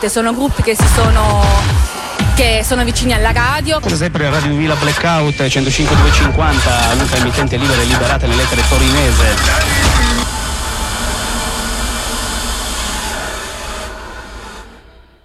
Sono gruppi che sono vicini alla radio. Per esempio Radio Villa Blackout 105-250, l'unica emittente libera e liberata nell'etere torinese.